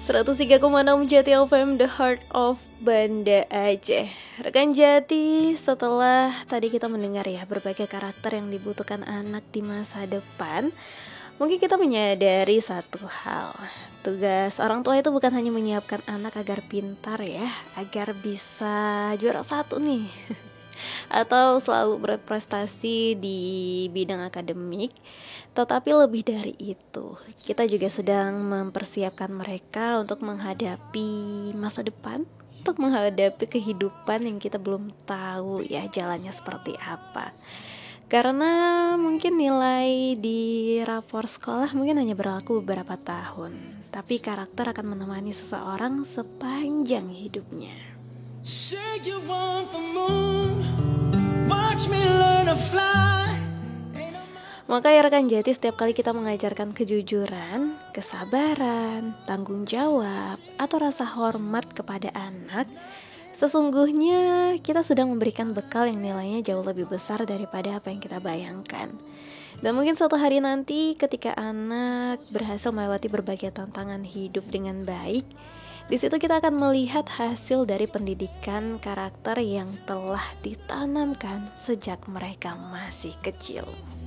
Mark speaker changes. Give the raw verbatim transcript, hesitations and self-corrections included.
Speaker 1: seratus tiga koma enam Jati F M, The Heart of Banda Aceh. Rekan Jati, setelah tadi kita mendengar ya berbagai karakter yang dibutuhkan anak di masa depan, mungkin kita menyadari satu hal. Tugas orang tua itu bukan hanya menyiapkan anak agar pintar ya, agar bisa juara satu nih atau selalu berprestasi di bidang akademik, tetapi lebih dari itu, kita juga sedang mempersiapkan mereka untuk menghadapi masa depan, untuk menghadapi kehidupan yang kita belum tahu ya jalannya seperti apa. Karena mungkin nilai di rapor sekolah mungkin hanya berlaku beberapa tahun, tapi karakter akan menemani seseorang sepanjang hidupnya. Say you want the moon, watch me learn to fly. Maka ya rekan Jati, setiap kali kita mengajarkan kejujuran, kesabaran, tanggung jawab, atau rasa hormat kepada anak, sesungguhnya kita sedang memberikan bekal yang nilainya jauh lebih besar daripada apa yang kita bayangkan. Dan mungkin suatu hari nanti ketika anak berhasil melewati berbagai tantangan hidup dengan baik, di situ kita akan melihat hasil dari pendidikan karakter yang telah ditanamkan sejak mereka masih kecil.